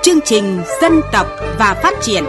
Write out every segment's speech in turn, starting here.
Chương trình Dân tộc và Phát triển.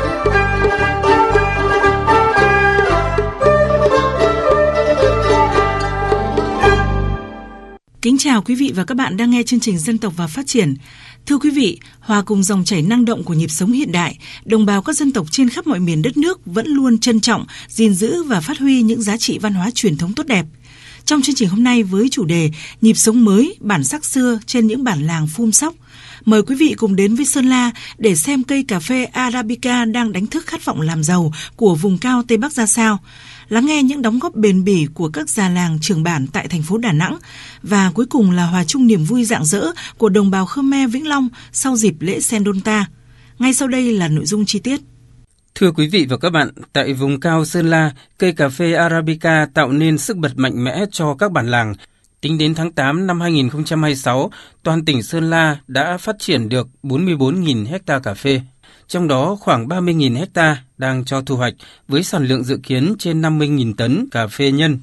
Kính chào quý vị và các bạn đang nghe chương trình Dân tộc và Phát triển. Thưa quý vị, hòa cùng dòng chảy năng động của nhịp sống hiện đại, đồng bào các dân tộc trên khắp mọi miền đất nước vẫn luôn trân trọng, gìn giữ và phát huy những giá trị văn hóa truyền thống tốt đẹp. Trong chương trình hôm nay với chủ đề Nhịp sống mới, bản sắc xưa trên những bản làng Phun Sóc, mời quý vị cùng đến với Sơn La để xem cây cà phê Arabica đang đánh thức khát vọng làm giàu của vùng cao Tây Bắc ra sao. Lắng nghe những đóng góp bền bỉ của các già làng trưởng bản tại thành phố Đà Nẵng và cuối cùng là hòa chung niềm vui rạng rỡ của đồng bào Khmer Vĩnh Long sau dịp lễ Sendonta. Ngay sau đây là nội dung chi tiết. Thưa quý vị và các bạn, tại vùng cao Sơn La, cây cà phê Arabica tạo nên sức bật mạnh mẽ cho các bản làng. Tính đến tháng 8 năm 2026, toàn tỉnh Sơn La đã phát triển được 44.000 hecta cà phê. Trong đó khoảng 30.000 hecta đang cho thu hoạch với sản lượng dự kiến trên 50.000 tấn cà phê nhân.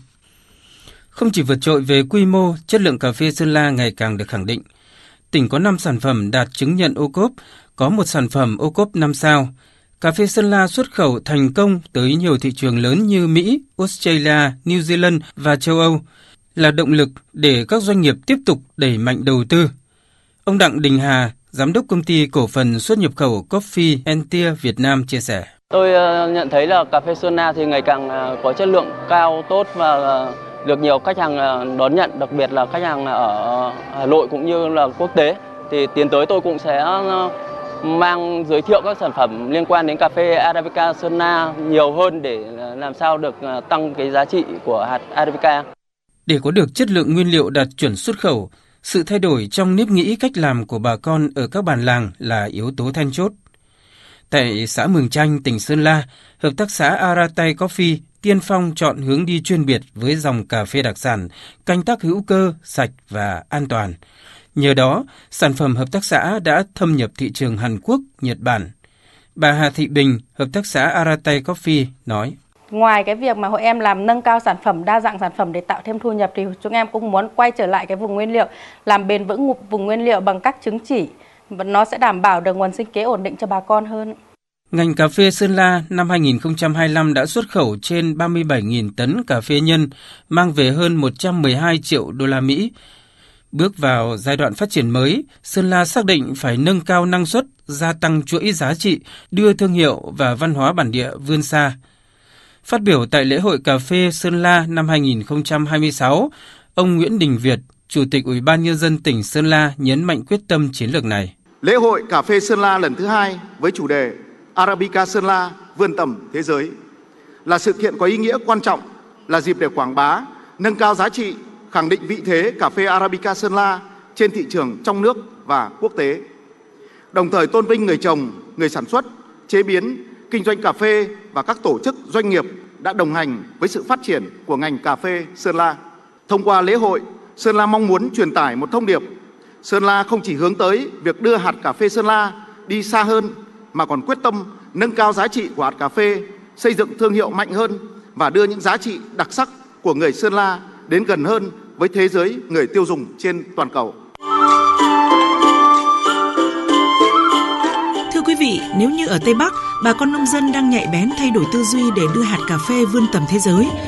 Không chỉ vượt trội về quy mô, chất lượng cà phê Sơn La ngày càng được khẳng định. Tỉnh có 5 sản phẩm đạt chứng nhận ô cốp, có 1 sản phẩm ô cốp 5 sao. Cà phê Sơn La xuất khẩu thành công tới nhiều thị trường lớn như Mỹ, Australia, New Zealand và châu Âu, là động lực để các doanh nghiệp tiếp tục đẩy mạnh đầu tư. Ông Đặng Đình Hà, Giám đốc Công ty Cổ phần Xuất nhập khẩu Coffee and Tea Việt Nam chia sẻ. Tôi nhận thấy là cà phê Sơn La thì ngày càng có chất lượng cao, tốt và được nhiều khách hàng đón nhận, đặc biệt là khách hàng ở Hà Nội cũng như là quốc tế. Thì tiến tới tôi cũng sẽ mang giới thiệu các sản phẩm liên quan đến cà phê Arabica Sơn La nhiều hơn để làm sao được tăng cái giá trị của hạt Arabica. Để có được chất lượng nguyên liệu đạt chuẩn xuất khẩu, sự thay đổi trong nếp nghĩ cách làm của bà con ở các bản làng là yếu tố then chốt. Tại xã Mường Chanh, tỉnh Sơn La, hợp tác xã Aratai Coffee tiên phong chọn hướng đi chuyên biệt với dòng cà phê đặc sản, canh tác hữu cơ, sạch và an toàn. Nhờ đó, sản phẩm hợp tác xã đã thâm nhập thị trường Hàn Quốc, Nhật Bản. Bà Hà Thị Bình, hợp tác xã Aratai Coffee nói: Ngoài cái việc mà hội em làm nâng cao sản phẩm, đa dạng sản phẩm để tạo thêm thu nhập thì chúng em cũng muốn quay trở lại cái vùng nguyên liệu, làm bền vững vùng nguyên liệu bằng các chứng chỉ và nó sẽ đảm bảo được nguồn sinh kế ổn định cho bà con hơn. Ngành cà phê Sơn La năm 2025 đã xuất khẩu trên 37.000 tấn cà phê nhân, mang về hơn 112 triệu đô la Mỹ. Bước vào giai đoạn phát triển mới, Sơn La xác định phải nâng cao năng suất, gia tăng chuỗi giá trị, đưa thương hiệu và văn hóa bản địa vươn xa. Phát biểu tại lễ hội cà phê Sơn La năm 2026, ông Nguyễn Đình Việt, Chủ tịch Ủy ban Nhân dân tỉnh Sơn La nhấn mạnh quyết tâm chiến lược này. Lễ hội cà phê Sơn La lần thứ 2 với chủ đề Arabica Sơn La vươn tầm thế giới là sự kiện có ý nghĩa quan trọng, là dịp để quảng bá, nâng cao giá trị, khẳng định vị thế cà phê Arabica Sơn La trên thị trường trong nước và quốc tế. Đồng thời tôn vinh người trồng, người sản xuất, chế biến, kinh doanh cà phê và các tổ chức doanh nghiệp đã đồng hành với sự phát triển của ngành cà phê Sơn La. Thông qua lễ hội, Sơn La mong muốn truyền tải một thông điệp: Sơn La không chỉ hướng tới việc đưa hạt cà phê Sơn La đi xa hơn, mà còn quyết tâm nâng cao giá trị của hạt cà phê, xây dựng thương hiệu mạnh hơn và đưa những giá trị đặc sắc của người Sơn La đến gần hơn với thế giới người tiêu dùng trên toàn cầu. Thưa quý vị, nếu như ở Tây Bắc, bà con nông dân đang nhạy bén thay đổi tư duy để đưa hạt cà phê vươn tầm thế giới,